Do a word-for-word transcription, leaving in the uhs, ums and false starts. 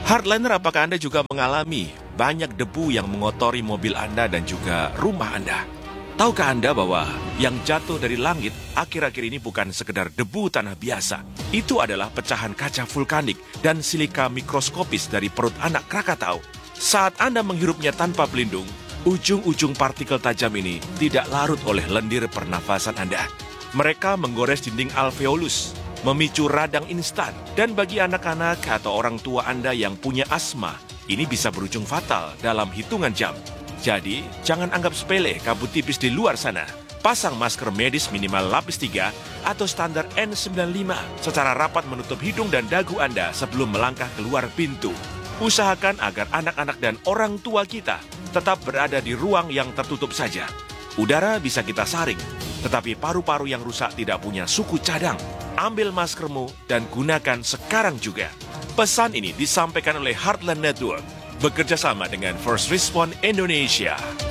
Hardliner, apakah Anda juga mengalami banyak debu yang mengotori mobil Anda dan juga rumah Anda? Tahukah Anda bahwa yang jatuh dari langit akhir-akhir ini bukan sekedar debu tanah biasa? Itu adalah pecahan kaca vulkanik dan silika mikroskopis dari perut anak Krakatau. Saat Anda menghirupnya tanpa pelindung, ujung-ujung partikel tajam ini tidak larut oleh lendir pernafasan Anda. Mereka menggores dinding alveolus, memicu radang instan, dan bagi anak-anak atau orang tua Anda yang punya asma, ini bisa berujung fatal dalam hitungan jam. Jadi, jangan anggap sepele kabut tipis di luar sana. Pasang masker medis minimal lapis tiga atau standar N sembilan puluh lima secara rapat menutup hidung dan dagu Anda sebelum melangkah keluar pintu. Usahakan agar anak-anak dan orang tua kita tetap berada di ruang yang tertutup saja. Udara bisa kita saring, tetapi paru-paru yang rusak tidak punya suku cadang. Ambil maskermu dan gunakan sekarang juga. Pesan ini disampaikan oleh Heartland Network, bekerja sama dengan First Respond Indonesia.